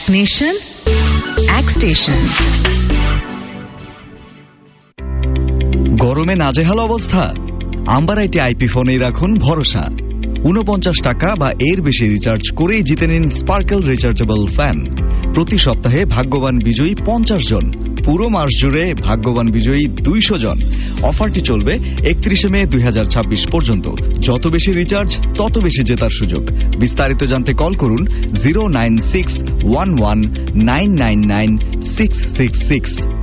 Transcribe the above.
Nation, এক station. গরমে নাজেহাল অবস্থা? আম্বারাইটি আইপি ফোনেই রাখুন ভরসা। 49 টাকা বা এর বেশি রিচার্জ করেই জিতে নিন স্পার্কেল রিচার্জেবল ফ্যান। প্রতি সপ্তাহে ভাগ্যবান বিজয়ী 50 জন, পুরো মাস জুড়ে ভাগ্যবান বিজয়ী 200 জন। অফারটি চলবে 31 মে 2026 পর্যন্ত। যত বেশি রিচার্জ তত বেশি জেতার সুযোগ। বিস্তারিত জানতে কল করুন 09611999666।